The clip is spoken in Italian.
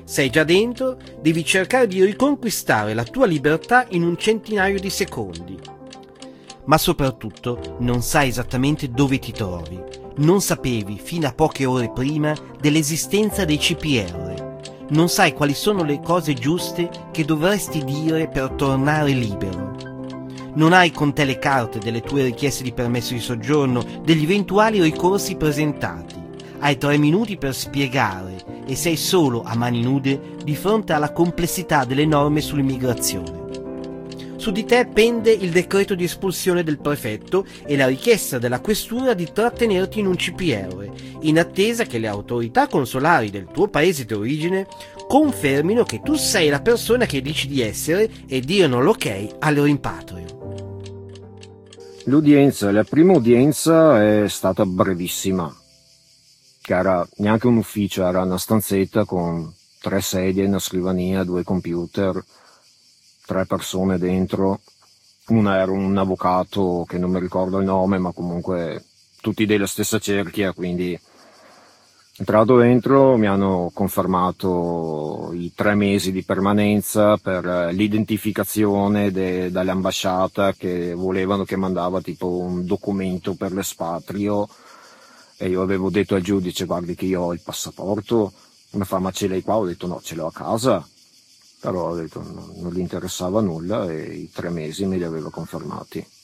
Sei già dentro, devi cercare di riconquistare la tua libertà in un centinaio di secondi. Ma soprattutto non sai esattamente dove ti trovi. Non sapevi fino a poche ore prima dell'esistenza dei CPR. Non sai quali sono le cose giuste che dovresti dire per tornare libero. Non hai con te le carte delle tue richieste di permesso di soggiorno, degli eventuali ricorsi presentati. Hai 3 minuti per spiegare e sei solo a mani nude di fronte alla complessità delle norme sull'immigrazione. Su di te pende il decreto di espulsione del prefetto e la richiesta della questura di trattenerti in un CPR, in attesa che le autorità consolari del tuo paese d'origine confermino che tu sei la persona che dici di essere e diano l'ok al rimpatrio. La prima udienza è stata brevissima, che era neanche un ufficio, era una stanzetta con 3 sedie, una scrivania, 2 computer, 3 persone dentro. Una era un avvocato che non mi ricordo il nome, ma comunque tutti della stessa cerchia, quindi entrato dentro mi hanno confermato i 3 mesi di permanenza per l'identificazione dall'ambasciata, che volevano che mandava tipo un documento per l'espatrio, e io avevo detto al giudice: guardi che io ho il passaporto. Mi fa: ma ce l'hai qua? Ho detto no, ce l'ho a casa. Però ho detto non gli interessava nulla e i 3 mesi me li aveva confermati.